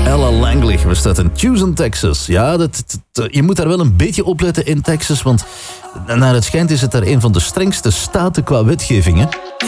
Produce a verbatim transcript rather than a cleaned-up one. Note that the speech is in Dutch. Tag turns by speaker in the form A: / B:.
A: Ella Langley was dat in Houston, Texas. Ja, dat, dat, je moet daar wel een beetje opletten in Texas, want naar het schijnt is het daar een van de strengste staten qua wetgeving, hè?